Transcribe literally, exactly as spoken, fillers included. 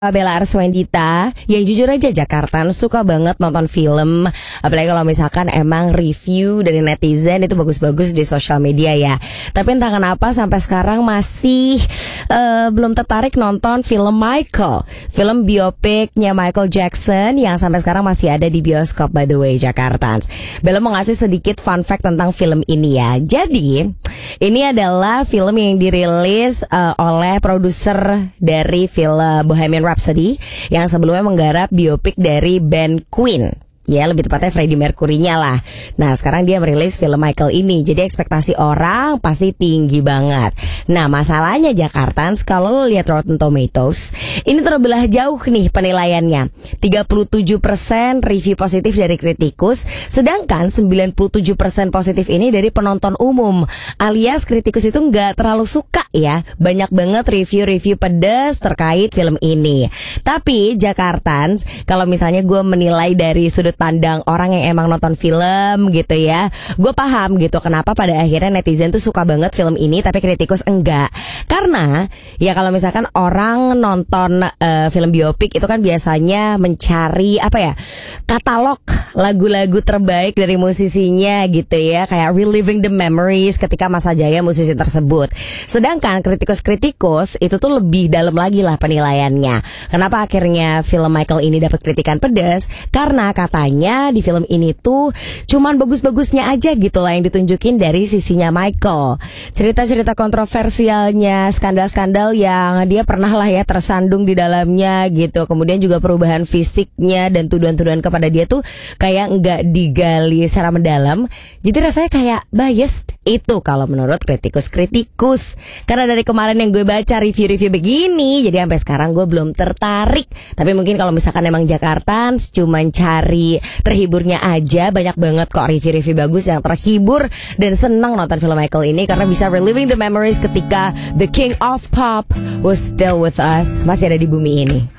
Bella Arswendita yang jujur aja Jakartan suka banget nonton film, apalagi kalau misalkan emang review dari netizen itu bagus-bagus di sosial media ya. Tapi entah kenapa sampai sekarang masih uh, belum tertarik nonton film Michael, film biopiknya Michael Jackson yang sampai sekarang masih ada di bioskop by the way Jakartans. Bella mau ngasih sedikit fun fact tentang film ini ya. Jadi ini adalah film yang dirilis uh, oleh produser dari film Bohemian Rhapsody yang sebelumnya menggarap biopik dari band Queen. Ya, lebih tepatnya Freddie Mercury-nya lah. Nah, sekarang dia merilis film Michael ini. Jadi ekspektasi orang pasti tinggi banget. Nah, masalahnya Jakartans, kalau lo lihat Rotten Tomatoes, ini terbelah jauh nih penilaiannya. tiga puluh tujuh persen review positif dari kritikus, sedangkan sembilan puluh tujuh persen positif ini dari penonton umum. Alias kritikus itu nggak terlalu suka ya. Banyak banget review-review pedas terkait film ini. Tapi Jakartans, kalau misalnya gue menilai dari sudut pandang orang yang emang nonton film gitu ya, gue paham gitu kenapa pada akhirnya netizen tuh suka banget film ini tapi kritikus enggak. Karena ya kalau misalkan orang nonton uh, film biopik itu kan biasanya mencari apa ya, katalog lagu-lagu terbaik dari musisinya gitu ya, kayak reliving the memories ketika masa jaya musisi tersebut. Sedangkan kritikus-kritikus itu tuh lebih dalam lagi lah penilaiannya. Kenapa akhirnya film Michael ini dapat kritikan pedas? Karena katanya di film ini tuh cuman bagus-bagusnya aja gitu lah yang ditunjukin dari sisinya Michael. Cerita-cerita kontroversialnya, skandal-skandal yang dia pernah lah ya tersandung di dalamnya gitu. Kemudian juga perubahan fisiknya dan tuduhan-tuduhan kepada dia tuh kayak nggak digali secara mendalam. Jadi rasanya kayak biased itu kalau menurut kritikus-kritikus. Karena dari kemarin yang gue baca review-review begini, jadi sampai sekarang gue belum tertarik. Tapi mungkin kalau misalkan emang Jakartans cuman cari terhiburnya aja, banyak banget kok review-review bagus yang terhibur dan senang nonton film Michael ini karena bisa reliving the memories ketika the king of pop was still with us, masih ada di bumi ini.